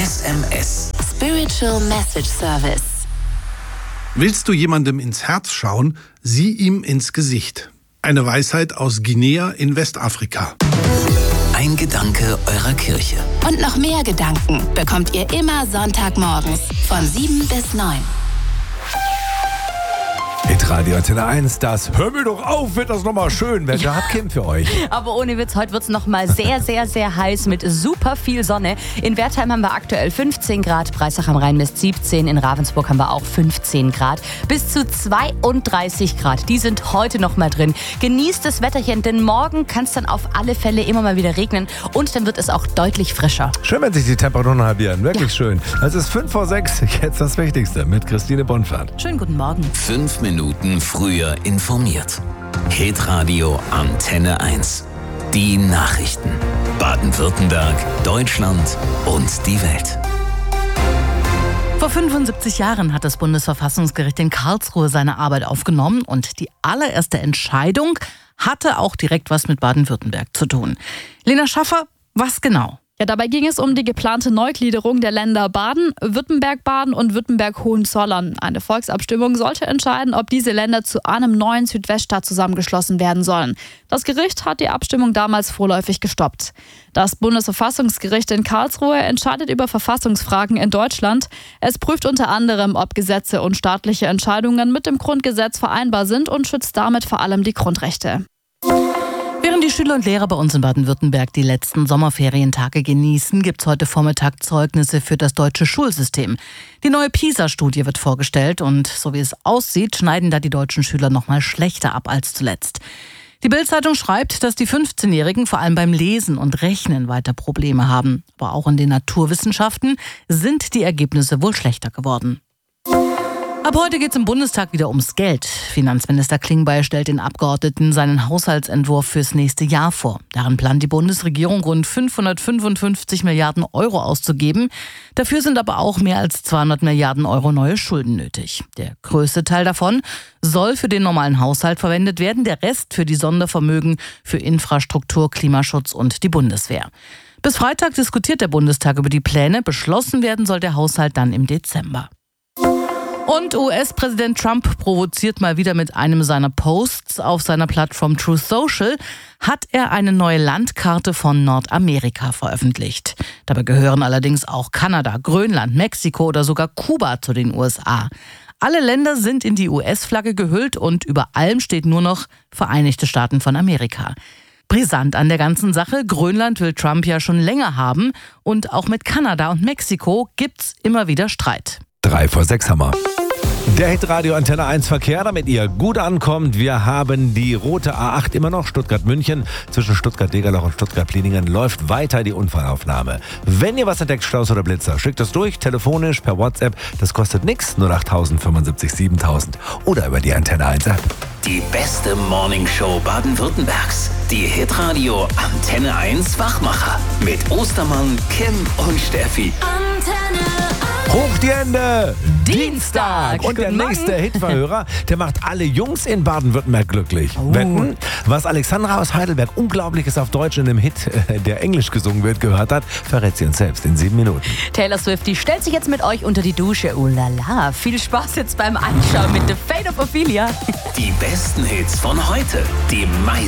SMS. Spiritual Message Service. Willst du jemandem ins Herz schauen, sieh ihm ins Gesicht. Eine Weisheit aus Guinea in Westafrika. Ein Gedanke eurer Kirche. Und noch mehr Gedanken bekommt ihr immer Sonntagmorgens von 7 bis 9. Hitradio Antenne 1, das Hör mir doch auf, wird das nochmal schön. Wetter hat Kim für euch. Aber ohne Witz, heute wird es nochmal sehr, sehr, sehr heiß mit super viel Sonne. In Wertheim haben wir aktuell 15 Grad, Breisach am Rhein misst 17, in Ravensburg haben wir auch 15 Grad. Bis zu 32 Grad, die sind heute nochmal drin. Genießt das Wetterchen, denn morgen kann es dann auf alle Fälle immer mal wieder regnen und dann wird es auch deutlich frischer. Schön, wenn sich die Temperaturen halbieren, wirklich schön. Es ist 5:06, jetzt das Wichtigste mit Christine Bonfahrt. Schönen guten Morgen. 5 Minuten früher informiert. Hitradio Antenne 1. Die Nachrichten. Baden-Württemberg, Deutschland und die Welt. Vor 75 Jahren hat das Bundesverfassungsgericht in Karlsruhe seine Arbeit aufgenommen und die allererste Entscheidung hatte auch direkt was mit Baden-Württemberg zu tun. Lena Schaffer, was genau? Ja, dabei ging es um die geplante Neugliederung der Länder Baden-Württemberg und Württemberg-Hohenzollern. Eine Volksabstimmung sollte entscheiden, ob diese Länder zu einem neuen Südweststaat zusammengeschlossen werden sollen. Das Gericht hat die Abstimmung damals vorläufig gestoppt. Das Bundesverfassungsgericht in Karlsruhe entscheidet über Verfassungsfragen in Deutschland. Es prüft unter anderem, ob Gesetze und staatliche Entscheidungen mit dem Grundgesetz vereinbar sind und schützt damit vor allem die Grundrechte. Während die Schüler und Lehrer bei uns in Baden-Württemberg die letzten Sommerferientage genießen, gibt es heute Vormittag Zeugnisse für das deutsche Schulsystem. Die neue PISA-Studie wird vorgestellt und so wie es aussieht, schneiden da die deutschen Schüler noch mal schlechter ab als zuletzt. Die Bild-Zeitung schreibt, dass die 15-Jährigen vor allem beim Lesen und Rechnen weiter Probleme haben. Aber auch in den Naturwissenschaften sind die Ergebnisse wohl schlechter geworden. Ab heute geht es im Bundestag wieder ums Geld. Finanzminister Klingbeil stellt den Abgeordneten seinen Haushaltsentwurf fürs nächste Jahr vor. Darin plant die Bundesregierung rund 555 Milliarden Euro auszugeben. Dafür sind aber auch mehr als 200 Milliarden Euro neue Schulden nötig. Der größte Teil davon soll für den normalen Haushalt verwendet werden, der Rest für die Sondervermögen für Infrastruktur, Klimaschutz und die Bundeswehr. Bis Freitag diskutiert der Bundestag über die Pläne. Beschlossen werden soll der Haushalt dann im Dezember. Und US-Präsident Trump provoziert mal wieder mit einem seiner Posts auf seiner Plattform Truth Social, hat er eine neue Landkarte von Nordamerika veröffentlicht. Dabei gehören allerdings auch Kanada, Grönland, Mexiko oder sogar Kuba zu den USA. Alle Länder sind in die US-Flagge gehüllt und über allem steht nur noch Vereinigte Staaten von Amerika. Brisant an der ganzen Sache, Grönland will Trump ja schon länger haben und auch mit Kanada und Mexiko gibt's immer wieder Streit. 5:06 haben wir. Der Hitradio Antenne 1 Verkehr, damit ihr gut ankommt. Wir haben die rote A8 immer noch, Stuttgart-München. Zwischen Stuttgart-Degerloch und Stuttgart-Pliningen läuft weiter die Unfallaufnahme. Wenn ihr was entdeckt, Staus oder Blitzer, schickt es durch, telefonisch, per WhatsApp. Das kostet nichts, 08000 75 7000 oder über die Antenne 1 App. Die beste Morningshow Baden-Württembergs. Die Hitradio Antenne 1 Wachmacher. Mit Ostermann, Kim und Steffi. Hoch die Hände! Dienstag! Und der Guten Morgen. nächste Hitverhörer, der macht alle Jungs in Baden-Württemberg glücklich. Wetten, was Alexandra aus Heidelberg Unglaubliches auf Deutsch in einem Hit, der Englisch gesungen wird, gehört hat, verrät sie uns selbst in 7 Minuten. Taylor Swift, die stellt sich jetzt mit euch unter die Dusche. Oh la la, viel Spaß jetzt beim Anschauen mit The Fate of Ophelia. Die besten Hits von heute. Die meisten